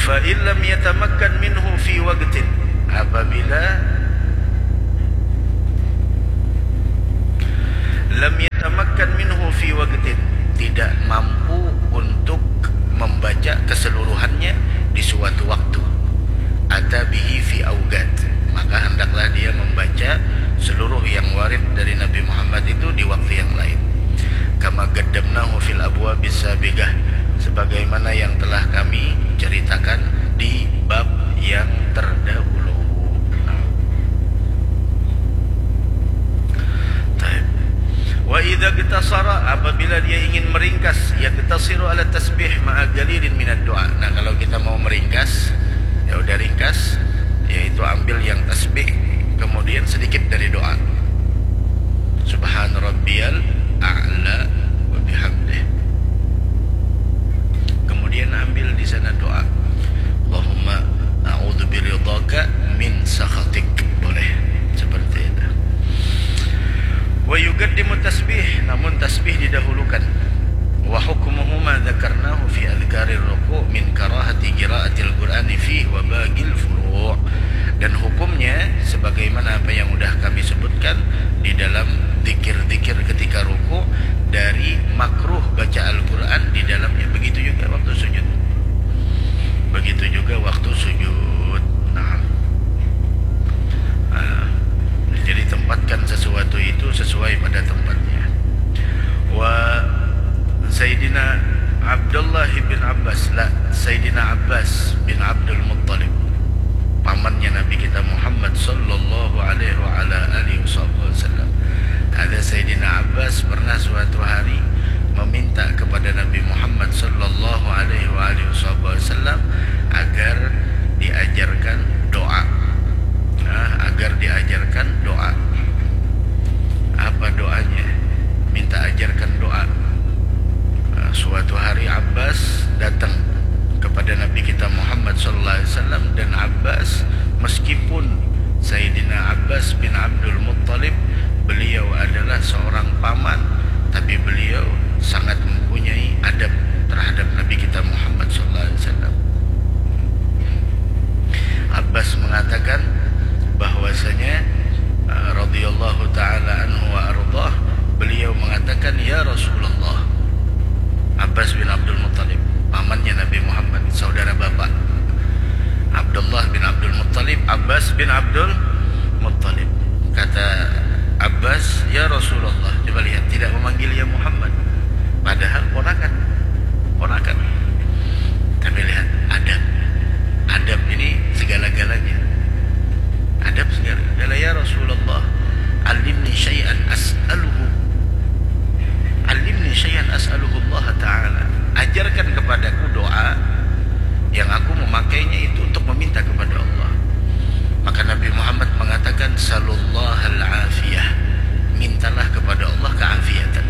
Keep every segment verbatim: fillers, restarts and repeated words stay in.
fa in lam yatamakkan minhu fi waqtin, apabila lam yatamakkan minhu fi waqtin, tidak mampu untuk membaca keseluruhannya di suatu waktu, atabihi fi awqat, maka hendaklah dia membaca seluruh yang warid dari Nabi Muhammad itu di waktu yang lain. Kama qaddamnahu fil abwabis sabiqah, sebagaimana yang telah kami ceritakan di bab yang terdahulu. Baik. Wa idza qtasara, apabila dia ingin meringkas, ya qtasiru ala tasbih ma'a qalilin minad du'a. Nah, kalau kita mau meringkas, ya udah ringkas, yaitu ambil yang tasbih kemudian sedikit dari doa. Subhan rabbiyal a'la wa bihamdih. Kemudian ambil di sana doa, Allahumma a'udzu biridhaka min sakhatik. Boleh seperti itu. Wa yuqaddimu tasbih, namun tasbih didahulukan. Wa hukmuhu ma dzakarnahu fi adhkarir ruku' min karahati qira'atil qur'ani fihi wa baqil furu'. Dan hukumnya sebagaimana apa yang sudah kami sebutkan di dalam zikir-zikir ketika ruku', dari makruh baca Al-Quran di dalamnya. Begitu juga waktu sujud, begitu juga waktu sujud. Nah, nah, jadi tempatkan sesuatu itu sesuai pada tempatnya. Wa Sayyidina Abdullah bin Abbas, la Sayyidina Abbas bin Abdul Muttalib, pamannya Nabi kita Muhammad sallallahu alaihi wa ala alihi wasallam. Ada Sayyidina Abbas pernah suatu hari meminta kepada Nabi Muhammad sallallahu alaihi wa alihi wasallam agar diajarkan doa. Nah, agar diajarkan doa. Apa doanya? Minta ajarkan doa. Nah, suatu hari Abbas datang kepada Nabi kita Muhammad sallallahu alaihi wasallam, dan Abbas, meskipun Sayyidina Abbas bin Abdul Muttalib, beliau adalah seorang paman, tapi beliau sangat mempunyai adab terhadap Nabi kita Muhammad sallallahu alaihi wasallam. Abbas mengatakan bahwasanya uh, radhiyallahu taala anhu wa ardhah, beliau mengatakan, ya Rasulullah. Abbas bin Abdul Muttalib, pamannya Nabi Muhammad, saudara bapak Abdullah bin Abdul Muttalib, Abbas bin Abdul Muttalib. Kata Abbas, ya Rasulullah. Coba lihat, tidak memanggil ya Muhammad, padahal ponakan, ponakan. Tapi lihat adab, adab ini segala-galanya. Adab segala-galanya. Ya Rasulullah, alimni syai'an as'aluhu, alimni syai'an as'aluhu Allah Ta'ala. Ajarkan kepadaku doa yang aku memakainya itu untuk meminta kepada Allah. Maka Nabi Muhammad mengatakan, sallallahu al-afiyah, mintalah kepada Allah keafiatan.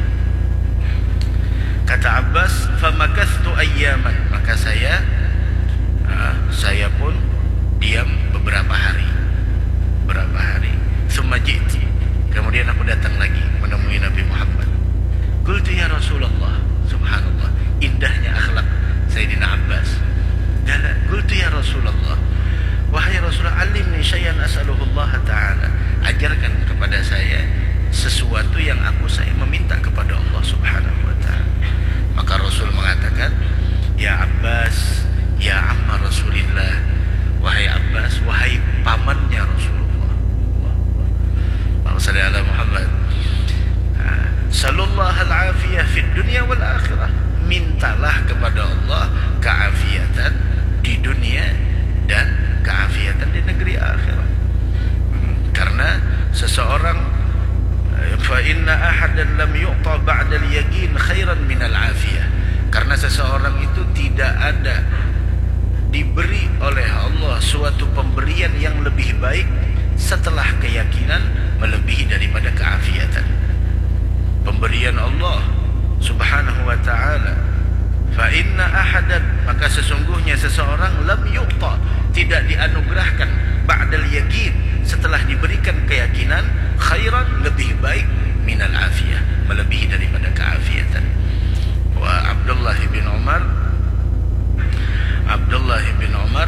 Kata Abbas, famakastu ayyaman, maka saya uh, saya pun diam beberapa hari, beberapa hari. Summa ji'ti, kemudian aku datang lagi menemui Nabi Muhammad. Qultu ya Rasulullah, subhanallah, indahnya akhlak Sayyidina Abbas. Qala qultu ya Rasulullah, wahai Rasulullah, alimni syai'an as'aluhu Allah Ta'ala, ajarkan kepada saya sesuatu yang aku saya meminta kepada Allah Subhanahu wa Ta'ala. Maka Rasul mengatakan, ya Abbas, ya amma Rasulillah, wahai Abbas, wahai pamannya Rasulullah. Allahumma shalli ala Muhammad. Sallallahu al-afiyah fid dunya wal akhirah, mintalah kepada Allah keafiatan di dunia dan keafiatan di negeri akhirat. Karena seseorang, fa inna ahadan lam yu'ta ba'da al-yaqin khairan min al-afiyah, karena seseorang itu tidak ada diberi oleh Allah suatu pemberian yang lebih baik setelah keyakinan melebihi daripada keafiatan. Pemberian Allah Subhanahu wa ta'ala, fa inna ahadan, maka sesungguhnya seseorang lam yu'ta, tidak dianugerahkan ba'dal yaqin, setelah diberikan keyakinan, khairan, lebih baik, minal afiyah, melebihi daripada keafiatan. Wa Abdullah bin Umar Abdullah bin Umar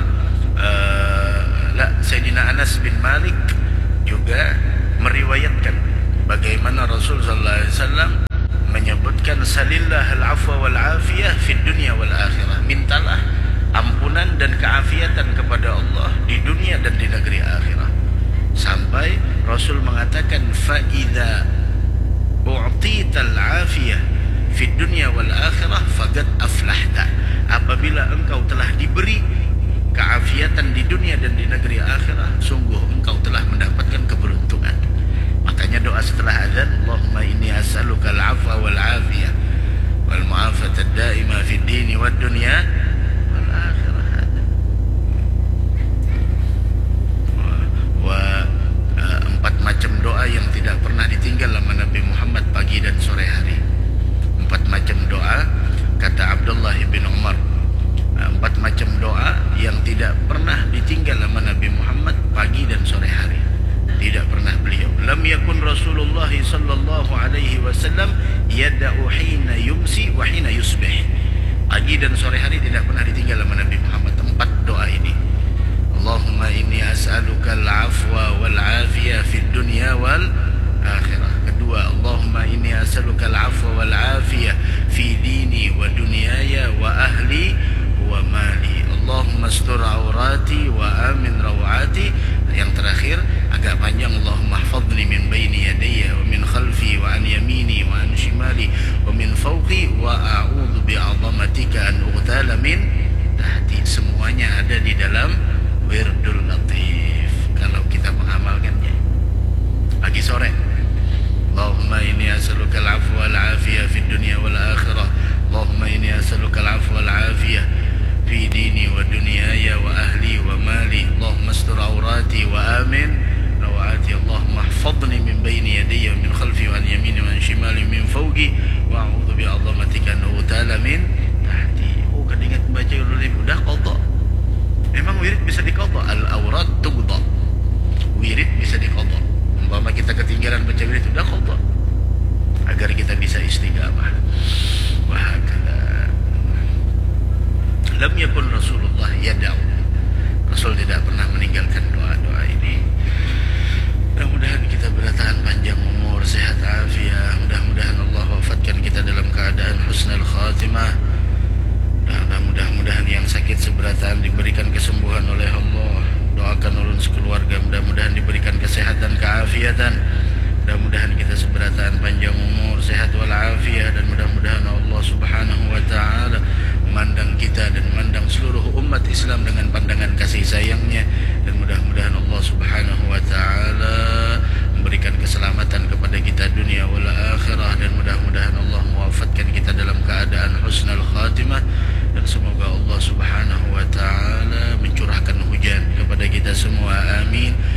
diberi keafiatan di dunia dan di negeri akhirat, sungguh engkau telah mendapatkan keberuntungan. Makanya doa setelah azan, Allahumma inni as'aluka al-'afwa wal 'afiyah wal mu'afata ad-da'imah fid dini wad dunya wal akhirah. Wa uh, empat macam doa yang tidak pernah ditinggal sama Nabi Muhammad pagi dan sore hari. Empat macam doa kata Abdullah bin Umar. Empat macam doa yang tidak pernah ditinggal sama Nabi Muhammad pagi dan sore hari. Tidak pernah beliau. Lam yakun Rasulullah sallallahu alaihi wasallam yad'u hina yumsi wa hina yusbih. Pagi dan sore hari tidak pernah ditinggal sama Nabi Muhammad. Empat doa ini. Allahumma inni as'aluka al-'afwa wal 'afiyah fid dunya wal akhirah. Kedua, Allahumma inni as'aluka al-'afwa wal 'afiyah fi dini wa dunyaya wa ahli wa mali. Allahumma astur aurati wa amin rawati. Yang terakhir agak panjang, Allahumma hafadhni min baini yadayya wa min khalfi wa an yamini wa an shimali wa min fawqi wa a'udzu bi'azamatika an ughtala min tahti. Semuanya ada di dalam Wirdul Latif kalau kita mengamalkannya pagi sore. Allahumma inni as'aluka al-'afwa wal 'afiyah fid dunya wal akhirah. Allahumma inni as'aluka al-'afwa wal 'afiyah fi dini wa dunyaya wa ahli wa mali. Allahumma astur aurati wa amin rawati. Allahumma hafadhni min bayni yadayya wa min khalfi wa an yamini wa an shimali min fawqi wa a'udzu bi'azamatika an ughtala min tahti. Oh, kan ingat baca dulu udah qadha. Memang wirid bisa diqadha, al-aurat tuqdha. Wirid bisa diqadha. Umpama kita ketinggalan baca wirid udah qadha agar kita bisa istiqamah. Wa hakala. Lam yakun Rasulullah yad'u. Rasul tidak pernah meninggalkan doa-doa ini. Mudah-mudahan kita bertahan panjang umur, sehat afiat. Mudah-mudahan Allah wafatkan kita dalam keadaan husnul khatimah. Mudah-mudahan yang sakit seberatan diberikan kesembuhan oleh Allah. Doakan ulun sekeluarga mudah-mudahan diberikan kesehatan, keafiatan. Mudah-mudahan kita seberatan panjang umur, sehat walafiat, dan mudah-mudahan Allah Subhanahu wa taala memandang kita dan memandang seluruh umat Islam dengan pandangan kasih sayangnya, dan mudah-mudahan Allah Subhanahu wa taala memberikan keselamatan kepada kita dunia wal akhirah, dan mudah-mudahan Allah mewafatkan kita dalam keadaan husnul khatimah, dan semoga Allah Subhanahu wa taala mencurahkan hujan kepada kita semua, amin.